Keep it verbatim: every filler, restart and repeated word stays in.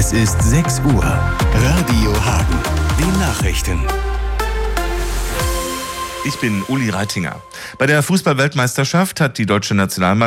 Es ist sechs Uhr. Radio Hagen. Die Nachrichten. Ich bin Uli Reitinger. Bei der Fußball-Weltmeisterschaft hat die deutsche Nationalmannschaft